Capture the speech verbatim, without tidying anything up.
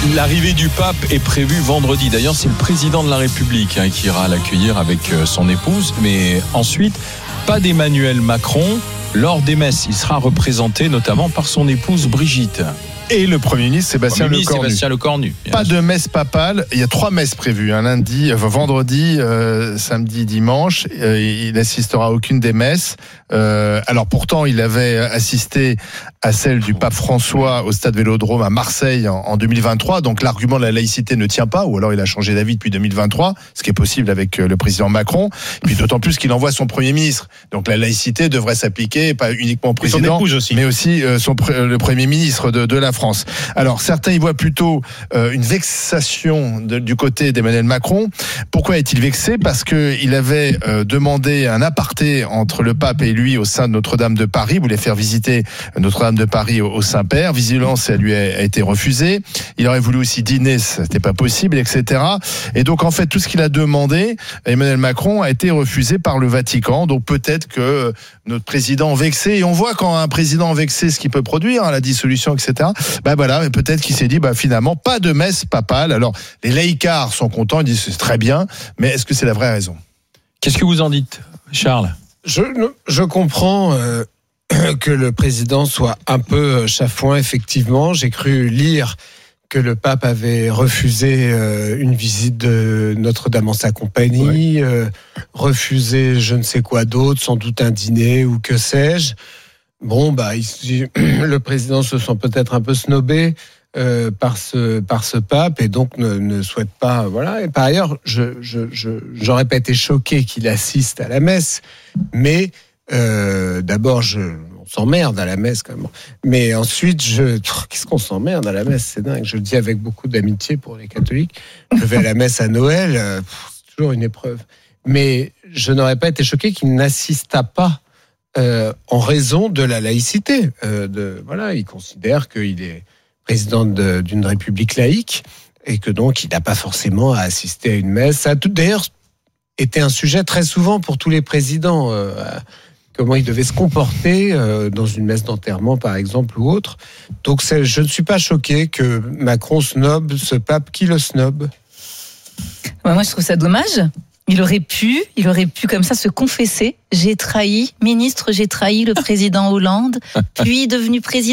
L'arrivée du pape est prévue vendredi. D'ailleurs, c'est le président de la République hein, qui ira l'accueillir avec son épouse. Mais ensuite, pas d'Emmanuel Macron. Lors des messes, il sera représenté notamment par son épouse Brigitte. Et le Premier ministre Sébastien Premier Lecornu. Sébastien Lecornu. Pas de messe papale. Il y a trois messes prévues. Un lundi, enfin, vendredi, euh, samedi, dimanche. Euh, il n'assistera à aucune des messes. Euh, alors pourtant, il avait assisté à celle du pape François au stade Vélodrome à Marseille en, en deux mille vingt-trois. Donc l'argument de la laïcité ne tient pas, ou alors il a changé d'avis depuis deux mille vingt-trois, ce qui est possible avec le président Macron. Et puis d'autant plus qu'il envoie son Premier ministre. Donc la laïcité devrait s'appliquer pas uniquement au président, aussi. mais aussi euh, son, le Premier ministre de, de la France. Alors certains y voient plutôt euh, une vexation de, du côté d'Emmanuel Macron. Pourquoi est-il vexé ? Parce qu'il avait euh, demandé un aparté entre le pape et lui au sein de Notre-Dame de Paris. Il voulait faire visiter Notre-Dame de Paris au, au Saint-Père. Visiblement, ça lui a, a été refusé. Il aurait voulu aussi dîner, ça n'était pas possible, et cetera. Et donc en fait, tout ce qu'il a demandé, Emmanuel Macron, a été refusé par le Vatican. Donc peut-être que notre président vexé, et on voit quand un président vexé ce qu'il peut produire, hein, la dissolution, et cetera. Ben voilà, et peut-être qu'il s'est dit, bah finalement, pas de messe papale. Alors, les laïcards sont contents, ils disent c'est très bien, mais est-ce que c'est la vraie raison ? Qu'est-ce que vous en dites, Charles ? Je, je comprends euh, que le président soit un peu chafouin, effectivement. J'ai cru lire que le pape avait refusé euh, une visite de Notre-Dame en sa compagnie, ouais. euh, refusé je ne sais quoi d'autre, sans doute un dîner ou que sais-je. Bon, bah, il, le président se sent peut-être un peu snobé euh, par ce par ce pape et donc ne, ne souhaite pas. Voilà. Et par ailleurs, je je je j'aurais pas été choqué qu'il assiste à la messe, mais euh, d'abord, je on s'emmerde à la messe quand même. Mais ensuite, je qu'est-ce qu'on s'emmerde à la messe, c'est dingue. Je le dis avec beaucoup d'amitié pour les catholiques. Je vais à la messe à Noël, euh, c'est toujours une épreuve. Mais je n'aurais pas été choqué qu'il n'assistât pas. Euh, en raison de la laïcité. Euh, de, voilà, il considère qu'il est président de, d'une république laïque et que donc il n'a pas forcément à assister à une messe. Ça a tout d'ailleurs été un sujet très souvent pour tous les présidents. Euh, comment ils devaient se comporter euh, dans une messe d'enterrement, par exemple, ou autre. Donc c'est, je ne suis pas choqué que Macron snobe ce pape qui le snobe. Ouais, moi, je trouve ça dommage. Il aurait pu, il aurait pu comme ça se confesser. J'ai trahi, ministre, j'ai trahi le président Hollande, puis devenu président.